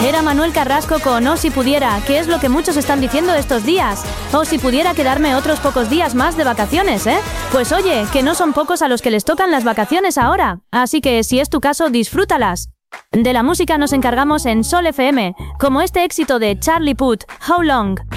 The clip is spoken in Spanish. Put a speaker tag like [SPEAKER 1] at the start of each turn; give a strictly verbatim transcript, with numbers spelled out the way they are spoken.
[SPEAKER 1] Era Manuel Carrasco con Oh si pudiera, que es lo que muchos están diciendo estos días. Oh si pudiera quedarme otros pocos días más de vacaciones, ¿eh? Pues oye, que no son pocos a los que les tocan las vacaciones ahora, así que si es tu caso, disfrútalas. De la música nos encargamos en Sol F M, como este éxito de Charlie Puth, How Long.